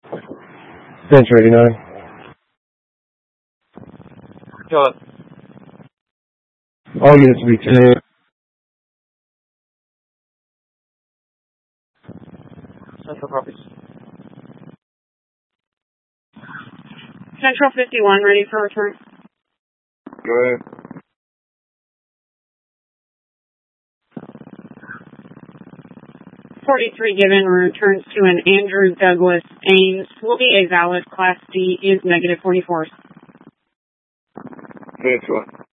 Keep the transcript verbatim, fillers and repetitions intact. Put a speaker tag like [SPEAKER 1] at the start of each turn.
[SPEAKER 1] Central eighty-nine.
[SPEAKER 2] Go up.
[SPEAKER 1] All units will be ten.
[SPEAKER 2] Central copies.
[SPEAKER 3] Central fifty-one, ready for return.
[SPEAKER 4] Go ahead.
[SPEAKER 3] forty-three given, returns to an Andrew Douglas Ames. Will be a valid Class D, is negative forty-four.
[SPEAKER 4] This one.